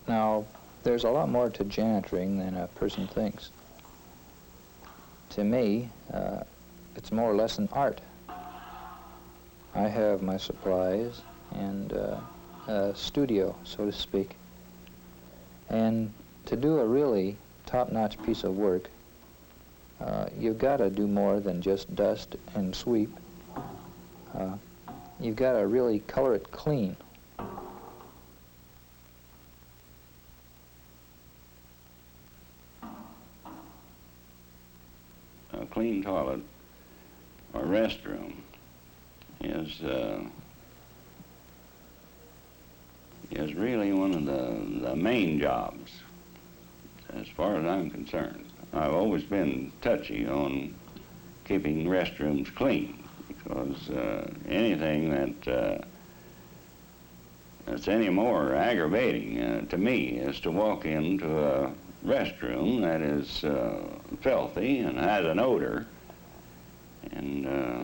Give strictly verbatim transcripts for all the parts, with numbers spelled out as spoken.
Now, there's a lot more to janitoring than a person thinks. To me, uh, it's more or less an art. I have my supplies and uh, a studio, so to speak. And to do a really top-notch piece of work, uh, you've got to do more than just dust and sweep. Uh, you've got to really color it clean. A clean toilet or restroom is uh, is really one of the, the main jobs, as far as I'm concerned. I've always been touchy on keeping restrooms clean, because uh, anything that uh, that's any more aggravating uh, to me is to walk into a restroom that is uh, filthy and has an odor, and uh,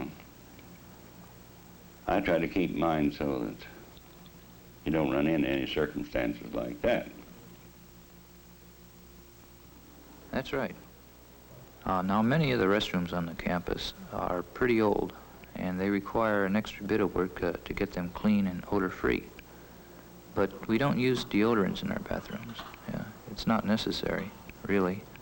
I try to keep mine so that you don't run into any circumstances like that. That's right. Uh, now, many of the restrooms on the campus are pretty old, and they require an extra bit of work uh, to get them clean and odor-free. But we don't use deodorants in our bathrooms. Yeah, it's not necessary, really.